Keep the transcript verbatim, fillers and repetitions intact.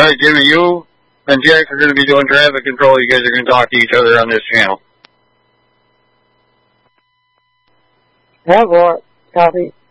Alright, Jimmy, you and Jack are going to be doing traffic control. You guys are going to talk to each other on this channel. Have what? Copy.